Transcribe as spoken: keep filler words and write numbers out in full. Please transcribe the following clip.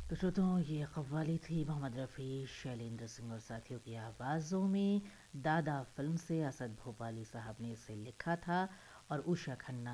तो श्रोताओं, ये कव्वाली थी मोहम्मद रफ़ी, शैलेंद्र सिंह और साथियों की आवाज़ों में। दादा फिल्म से असद भोपाली साहब ने इसे लिखा था और उषा खन्ना